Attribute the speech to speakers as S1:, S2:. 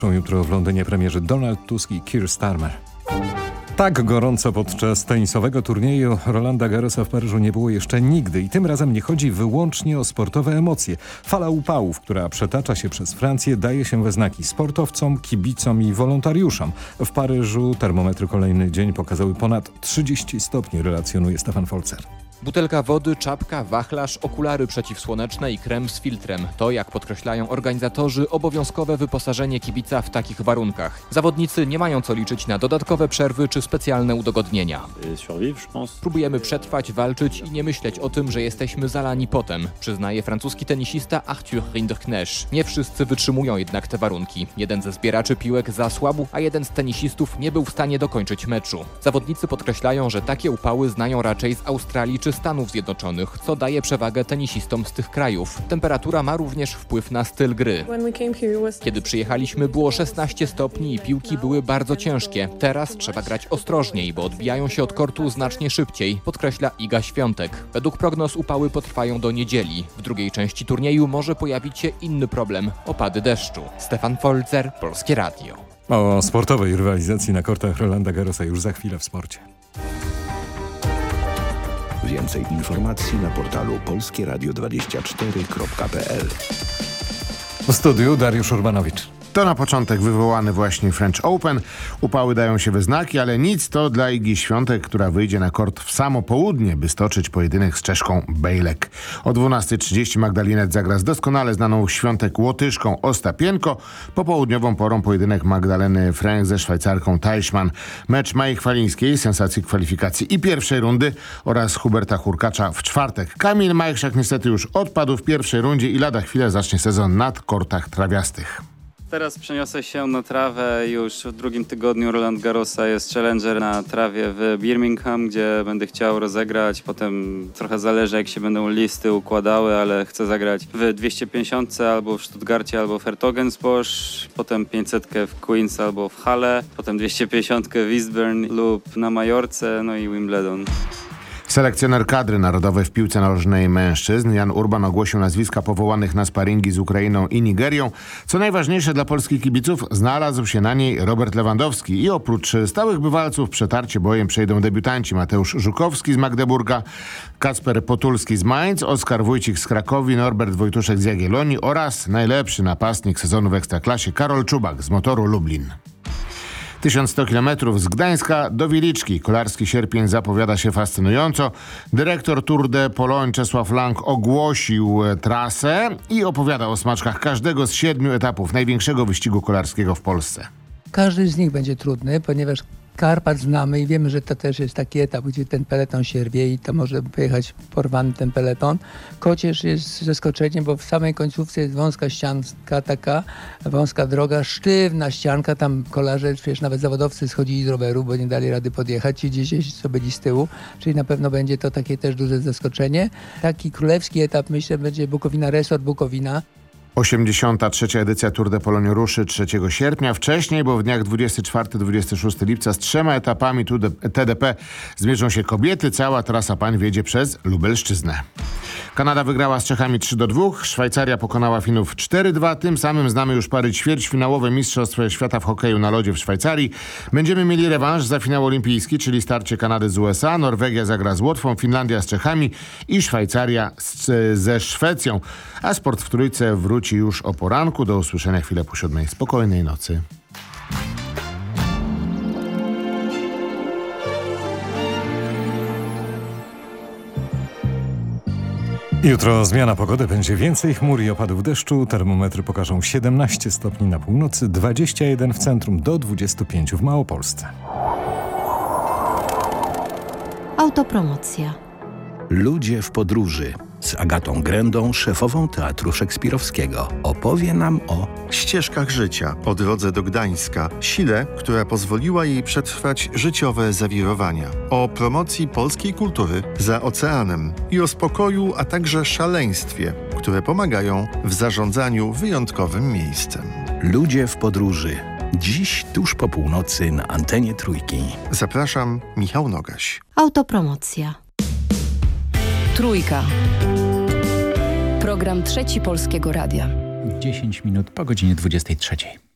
S1: Jutro w Londynie premierzy Donald Tusk i Keir Starmer. Tak gorąco podczas tenisowego turnieju Rolanda Garrosa w Paryżu nie było jeszcze nigdy i tym razem nie chodzi wyłącznie o sportowe emocje. Fala upałów, która przetacza się przez Francję, daje się we znaki sportowcom, kibicom i wolontariuszom. W Paryżu termometry kolejny dzień pokazały ponad 30 stopni, relacjonuje Stefan Folzer.
S2: Butelka wody, czapka, wachlarz, okulary przeciwsłoneczne i krem z filtrem. To, jak podkreślają organizatorzy, obowiązkowe wyposażenie kibica w takich warunkach. Zawodnicy nie mają co liczyć na dodatkowe przerwy czy specjalne udogodnienia. Próbujemy przetrwać, walczyć i nie myśleć o tym, że jesteśmy zalani potem, przyznaje francuski tenisista Arthur Rinderknecht. Nie wszyscy wytrzymują jednak te warunki. Jeden ze zbieraczy piłek zasłabł, a jeden z tenisistów nie był w stanie dokończyć meczu. Zawodnicy podkreślają, że takie upały znają raczej z Australii czy Stanów Zjednoczonych, co daje przewagę tenisistom z tych krajów. Temperatura ma również wpływ na styl gry. Kiedy przyjechaliśmy, było 16 stopni i piłki były bardzo ciężkie. Teraz trzeba grać ostrożniej, bo odbijają się od kortu znacznie szybciej, podkreśla Iga Świątek. Według prognoz upały potrwają do niedzieli. W drugiej części turnieju może pojawić się inny problem – opady deszczu. Stefan Folzer, Polskie Radio.
S1: O sportowej rywalizacji na kortach Rolanda Garrosa już za chwilę w sporcie.
S3: Więcej informacji na portalu polskieradio24.pl.
S1: W studiu Dariusz Urbanowicz.
S4: To na początek wywołany właśnie French Open. Upały dają się we znaki, ale nic to dla Igi Świątek, która wyjdzie na kort w samo południe, by stoczyć pojedynek z Czeszką Bejlek. O 12:30 Magdalinet zagra z doskonale znaną Świątek Łotyszką Ostapienko. Popołudniową porą pojedynek Magdaleny Fręch ze Szwajcarką Teichmann. Mecz Mai Chwalińskiej, sensacji kwalifikacji i pierwszej rundy oraz Huberta Hurkacza w czwartek. Kamil Majchrzak niestety już odpadł w pierwszej rundzie i lada chwilę zacznie sezon na kortach trawiastych.
S5: Teraz przeniosę się na trawę. Już w drugim tygodniu Roland Garrosa jest Challenger na trawie w Birmingham, gdzie będę chciał rozegrać. Potem trochę zależy, jak się będą listy układały, ale chcę zagrać w 250 albo w Stuttgarcie, albo w Hertogensbosch. Potem 500 w Queens albo w Halle. Potem 250 w Eastbourne lub na Majorce, no i Wimbledon.
S4: Selekcjoner kadry narodowej w piłce nożnej mężczyzn Jan Urban ogłosił nazwiska powołanych na sparingi z Ukrainą i Nigerią. Co najważniejsze dla polskich kibiców, znalazł się na niej Robert Lewandowski i oprócz stałych bywalców przetarcie bojem przejdą debiutanci Mateusz Żukowski z Magdeburga, Kacper Potulski z Mainz, Oskar Wójcik z Krakowi, Norbert Wojtuszek z Jagiellonii oraz najlepszy napastnik sezonu w Ekstraklasie Karol Czubak z Motoru Lublin. 1100 km z Gdańska do Wiliczki. Kolarski sierpień zapowiada się fascynująco. Dyrektor Tour de Pologne Czesław Lang ogłosił trasę i opowiada o smaczkach każdego z 7 etapów największego wyścigu kolarskiego w Polsce.
S6: Każdy z nich będzie trudny, ponieważ Karpat znamy i wiemy, że to też jest taki etap, gdzie ten peleton się rwie i to może pojechać porwany ten peleton. Kocież jest zaskoczeniem, bo w samej końcówce jest wąska ścianka taka, wąska droga, sztywna ścianka, tam kolarze, przecież nawet zawodowcy schodzili z roweru, bo nie dali rady podjechać, ci gdzieś co byli z tyłu, czyli na pewno będzie to takie też duże zaskoczenie. Taki królewski etap, myślę, będzie Bukowina, Resort Bukowina.
S4: 83. edycja Tour de Pologne ruszy 3 sierpnia. Wcześniej, bo w dniach 24-26 lipca z 3 etapami TDP zmierzą się kobiety. Cała trasa pań wiedzie przez Lubelszczyznę. Kanada wygrała z Czechami 3-2. Szwajcaria pokonała Finów 4-2. Tym samym znamy już pary ćwierćfinałowe Mistrzostw Świata w hokeju na lodzie w Szwajcarii. Będziemy mieli rewanż za finał olimpijski, czyli starcie Kanady z USA. Norwegia zagra z Łotwą, Finlandia z Czechami i Szwajcaria ze Szwecją. A sport w trójce wróci już o poranku. Do usłyszenia chwilę po 7. Spokojnej nocy.
S1: Jutro zmiana pogody, będzie więcej chmur i opadów deszczu. Termometry pokażą 17 stopni na północy, 21 w centrum, do 25 w Małopolsce.
S7: Autopromocja.
S3: Ludzie w podróży. Z Agatą Grędą, szefową Teatru Szekspirowskiego. Opowie nam o
S8: ścieżkach życia, o drodze do Gdańska, sile, która pozwoliła jej przetrwać życiowe zawirowania, o promocji polskiej kultury za oceanem i o spokoju, a także szaleństwie, które pomagają w zarządzaniu wyjątkowym miejscem.
S3: Ludzie w podróży. Dziś tuż po północy na antenie Trójki.
S8: Zapraszam, Michał Nogaś.
S7: Autopromocja.
S9: Trójka. Program Trzeci Polskiego Radia.
S10: 10 minut po godzinie 23.